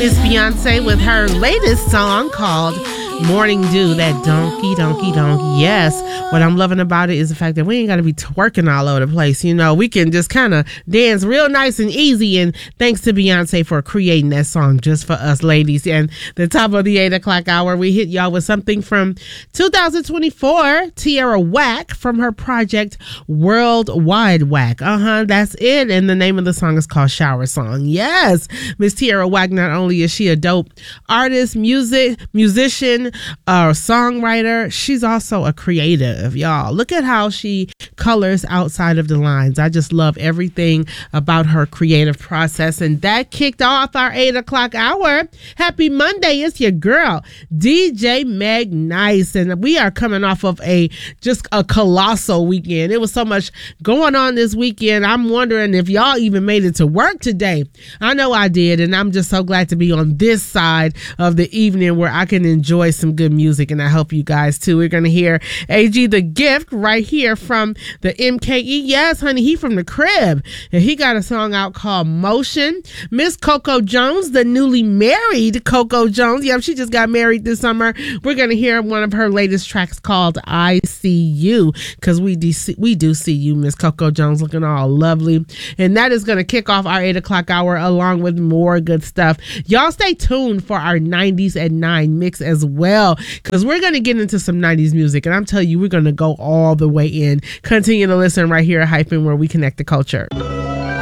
Miss Beyonce with her latest song called Morning Dew, that donkey. Yes, what I'm loving about it is the fact that we ain't got to be twerking all over the place. You know, we can just kind of dance real nice and easy. And thanks to Beyonce for creating that song just for us ladies. And the top of the 8 o'clock hour, we hit y'all with something from 2024, Tierra Whack from her project Worldwide Whack. That's it. And the name of the song is called Shower Song. Yes, Miss Tierra Whack, not only is she a dope artist, musician, songwriter, she's also a creative, y'all. Look at how she colors outside of the lines. I just love everything about her creative process. And that kicked off our 8 o'clock hour. Happy Monday. It's your girl, DJ Meg Nice. And we are coming off of just a colossal weekend. It was so much going on this weekend. I'm wondering if y'all even made it to work today. I know I did. And I'm just so glad to be on this side of the evening where I can enjoy some good music, and I hope you guys too. We're gonna hear AG the Gift right here from the MKE. Yes, honey, he from the crib, and he got a song out called Motion. Miss Coco Jones, the newly married Coco Jones. Yep, she just got married this summer. We're gonna hear one of her latest tracks called I See You, because we do see you, Miss Coco Jones, looking all lovely. And that is gonna kick off our 8 o'clock hour along with more good stuff. Y'all stay tuned for our 90s at 9 mix as well, because we're going to get into some 90s music, and I'm telling you, we're going to go all the way in. Continue to listen right here at Hyphen, where we connect the culture.